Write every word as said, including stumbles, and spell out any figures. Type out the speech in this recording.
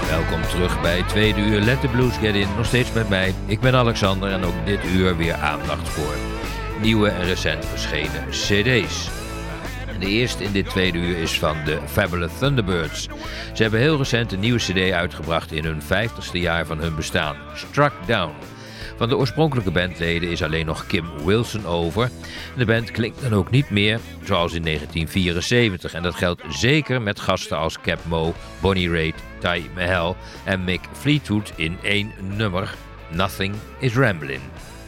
Welkom terug bij het tweede uur Let the Blues Get In. Nog steeds met mij. Ik ben Alexander en ook dit uur weer aandacht voor nieuwe en recent verschenen cd's. De eerste in dit tweede uur is van de Fabulous Thunderbirds. Ze hebben heel recent een nieuwe cd uitgebracht in hun vijftigste jaar van hun bestaan. Struck Down. Van de oorspronkelijke bandleden is alleen nog Kim Wilson over. De band klinkt dan ook niet meer zoals in negentien vierenzeventig. En dat geldt zeker met gasten als Cap Moe, Bonnie Raitt, Ty Mahal en Mick Fleetwood in één nummer. Nothing is Ramblin'.